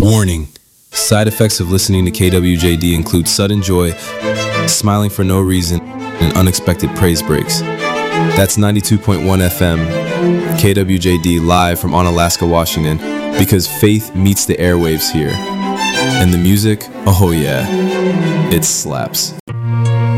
Warning. Side effects of listening to KWJD include sudden joy, smiling for no reason, and unexpected praise breaks. That's 92.1 FM, KWJD live from Onalaska, Washington, because faith meets the airwaves here. And the music, oh yeah, it slaps.